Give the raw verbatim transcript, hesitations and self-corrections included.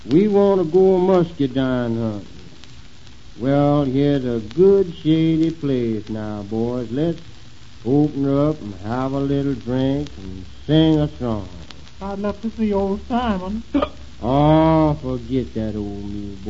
We want to go muscadine hunting. Well, here's a good shady place now, boys. Let's open her up and have a little drink and sing a song. I'd love to see old Simon. Oh, forget that old mule, boy.